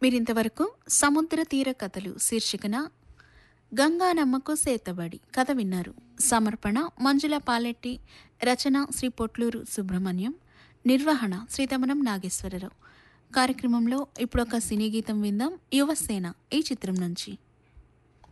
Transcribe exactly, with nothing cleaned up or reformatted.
మీరింతవరకు సముద్ర తీర కథలు శీర్షికన గంగానమ్మకు సేతబడి కథ విన్నారు. సమర్పణ మంజుల పాలెట్టి, రచన శ్రీ పొట్లూరు సుబ్రహ్మణ్యం, నిర్వహణ శ్రీతమనం నాగేశ్వరరావు. కార్యక్రమంలో ఇప్పుడొక సినీ గీతం విందాం. యువసేన ఈ చిత్రం నుంచి.